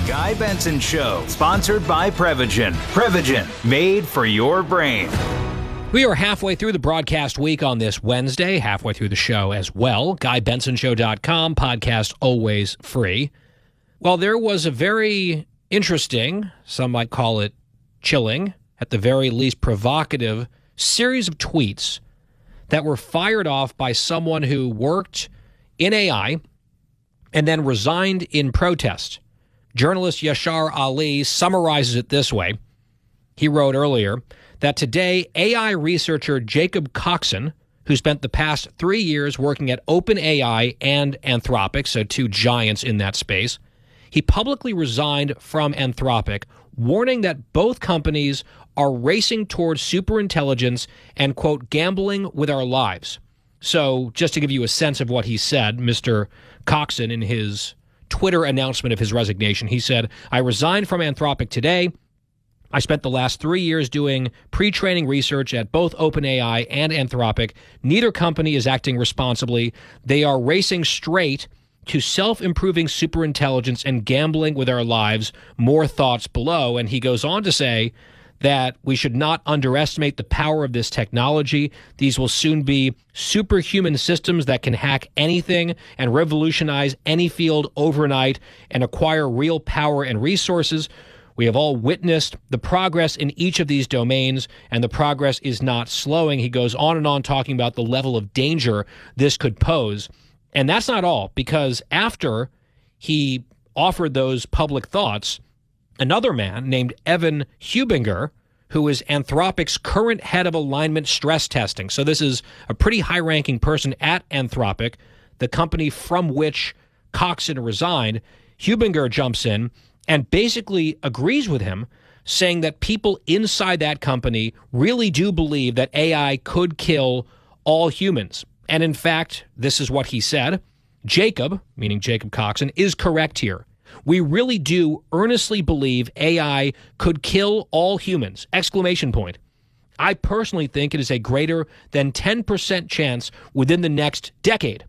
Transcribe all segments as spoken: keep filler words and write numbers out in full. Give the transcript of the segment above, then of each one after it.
Guy Benson Show, sponsored by Prevagen. Prevagen, made for your brain. We are halfway through the broadcast week on this Wednesday, halfway through the show as well. guy benson show dot com, podcast always free. Well, there was a very interesting, some might call it chilling, at the very least provocative, series of tweets that were fired off by someone who worked in A I and then resigned in protest. Journalist Yashar Ali summarizes it this way. He wrote earlier that today A I researcher Jacob Coxon, who spent the past three years working at OpenAI and Anthropic, so two giants in that space, he publicly resigned from Anthropic, warning that both companies are racing towards superintelligence and, quote, gambling with our lives. So just to give you a sense of what he said, Mister Coxon, in his Twitter announcement of his resignation, he said, I resigned from Anthropic today. I spent the last three years doing pre-training research at both OpenAI and Anthropic. Neither company is acting responsibly. They are racing straight to self-improving superintelligence and gambling with our lives. More thoughts below. And he goes on to say that we should not underestimate the power of this technology. These will soon be superhuman systems that can hack anything and revolutionize any field overnight and acquire real power and resources. We have all witnessed the progress in each of these domains, and the progress is not slowing. He goes on and on talking about the level of danger this could pose. And that's not all, because after he offered those public thoughts, another man named Evan Hubinger, who is Anthropic's current head of alignment stress testing. So this is a pretty high-ranking person at Anthropic, the company from which Coxon resigned. Hubinger jumps in and basically agrees with him, saying that people inside that company really do believe that A I could kill all humans. And in fact, this is what he said. Jacob, meaning Jacob Coxon, is correct here. We really do earnestly believe A I could kill all humans, exclamation point. I personally think it is a greater than ten percent chance within the next decade.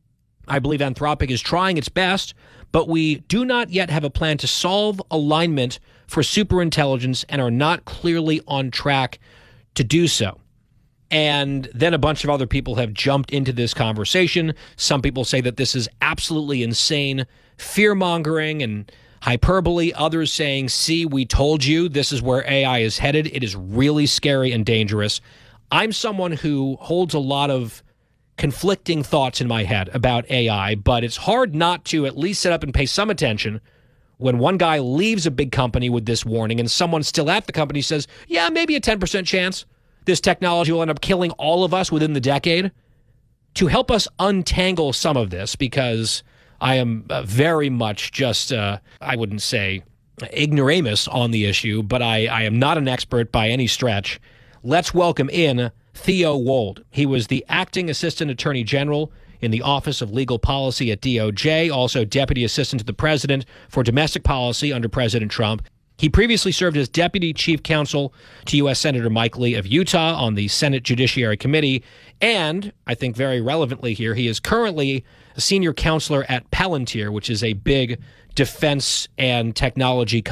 I believe Anthropic is trying its best, but we do not yet have a plan to solve alignment for superintelligence and are not clearly on track to do so. And then a bunch of other people have jumped into this conversation. Some people say that this is absolutely insane fear-mongering and hyperbole. Others saying, see, we told you this is where A I is headed. It is really scary and dangerous. I'm someone who holds a lot of conflicting thoughts in my head about A I, but it's hard not to at least sit up and pay some attention when one guy leaves a big company with this warning and someone still at the company says, yeah, maybe a ten percent chance this technology will end up killing all of us within the decade. To help us untangle some of this, because I am uh, very much just, uh, I wouldn't say ignoramus on the issue, but I, I am not an expert by any stretch. Let's welcome in Theo Wold. He was the acting assistant attorney general in the Office of Legal Policy at D O J, also deputy assistant to the president for domestic policy under President Trump. He previously served as deputy chief counsel to U S Senator Mike Lee of Utah on the Senate Judiciary Committee. And I think very relevantly here, he is currently a senior counselor at Palantir, which is a big defense and technology company.